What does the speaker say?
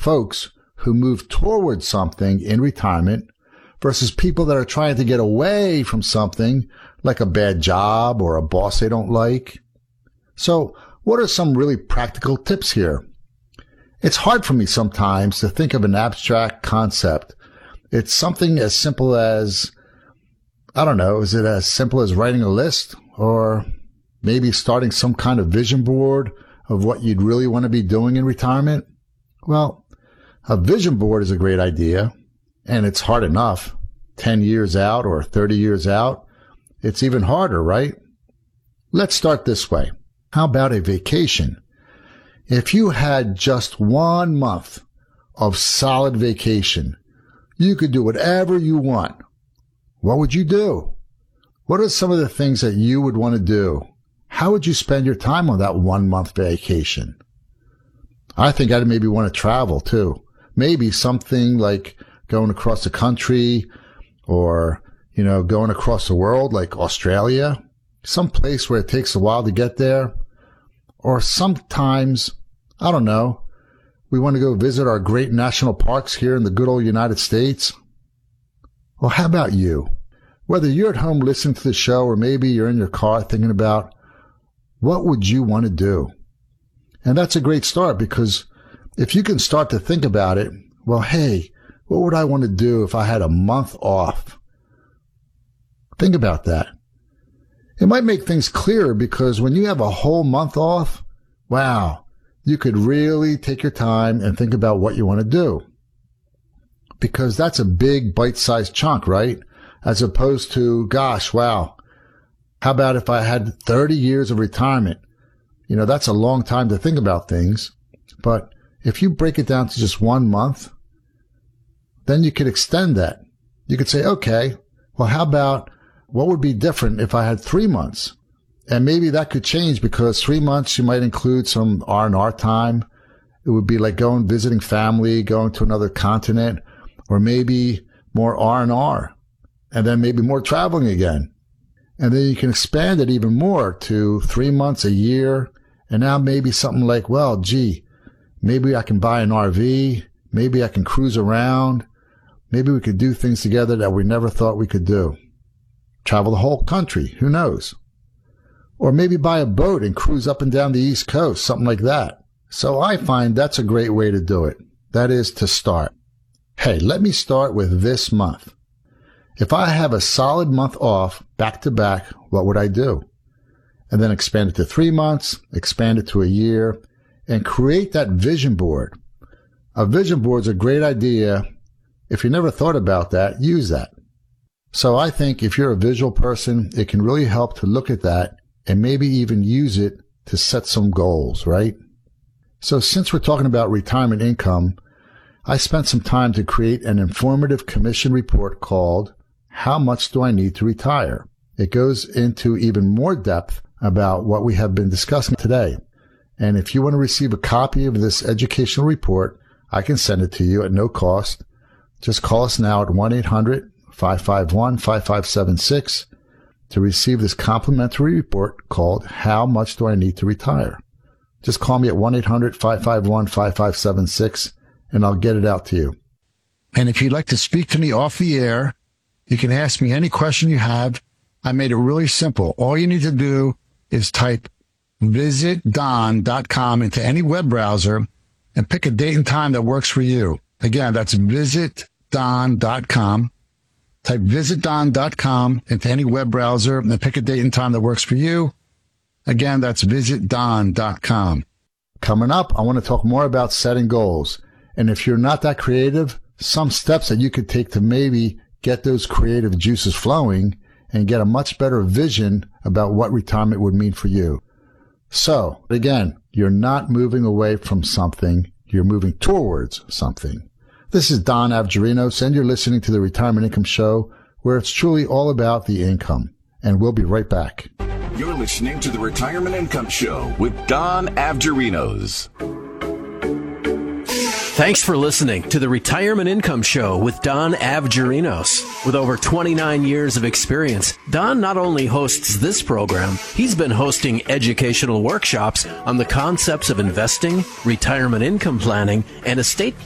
folks who move towards something in retirement versus people that are trying to get away from something like a bad job or a boss they don't like. So what are some really practical tips here? It's hard for me sometimes to think of an abstract concept. It's something as simple as, I don't know, is it as simple as writing a list or maybe starting some kind of vision board of what you'd really want to be doing in retirement? Well, a vision board is a great idea, and it's hard enough. 10 years out or 30 years out, it's even harder, right? Let's start this way. How about a vacation? If you had just 1 month of solid vacation, you could do whatever you want. What would you do? What are some of the things that you would want to do? How would you spend your time on that 1 month vacation? I think I'd maybe want to travel too. Maybe something like going across the country or, going across the world like Australia, some place where it takes a while to get there. Or sometimes, I don't know, we want to go visit our great national parks here in the good old United States. Well, how about you? Whether you're at home listening to the show or maybe you're in your car thinking about what would you want to do? And that's a great start because if you can start to think about it, well, hey, what would I want to do if I had a month off? Think about that. It might make things clearer because when you have a whole month off, wow, you could really take your time and think about what you want to do. Because that's a big bite-sized chunk, right? As opposed to, gosh, wow, how about if I had 30 years of retirement? That's a long time to think about things. But if you break it down to just 1 month, then you could extend that. You could say, okay, well, how about what would be different if I had 3 months? And maybe that could change because 3 months you might include some R&R time. It would be like visiting family, going to another continent, or maybe more R&R, and then maybe more traveling again. And then you can expand it even more to 3 months, a year, and now maybe something like, well, gee, maybe I can buy an RV, maybe I can cruise around, maybe we could do things together that we never thought we could do. Travel the whole country, who knows? Or maybe buy a boat and cruise up and down the East Coast, something like that. So I find that's a great way to do it. That is to start. Hey, let me start with this month. If I have a solid month off back to back, what would I do? And then expand it to 3 months, expand it to a year, and create that vision board. A vision board is a great idea. If you never thought about that, use that. So I think if you're a visual person, it can really help to look at that and maybe even use it to set some goals, right? So since we're talking about retirement income, I spent some time to create an informative commission report called How Much Do I Need to Retire? It goes into even more depth about what we have been discussing today. And if you want to receive a copy of this educational report, I can send it to you at no cost. Just call us now at 1-800-551-5576 to receive this complimentary report called How Much Do I Need to Retire? Just call me at 1-800-551-5576 and I'll get it out to you. And if you'd like to speak to me off the air, you can ask me any question you have. I made it really simple. All you need to do is type visitdon.com into any web browser and pick a date and time that works for you. Again, that's visitdon.com. Type visitdon.com into any web browser and pick a date and time that works for you. Again, that's visitdon.com. Coming up, I want to talk more about setting goals. And if you're not that creative, some steps that you could take to maybe get those creative juices flowing and get a much better vision about what retirement would mean for you. So, again, you're not moving away from something. You're moving towards something. This is Don Avgerinos, and you're listening to the Retirement Income Show, where it's truly all about the income. And we'll be right back. You're listening to the Retirement Income Show with Don Avgerinos. Thanks for listening to the Retirement Income Show with Don Avgerinos. With over 29 years of experience, Don not only hosts this program, he's been hosting educational workshops on the concepts of investing, retirement income planning, and estate planning.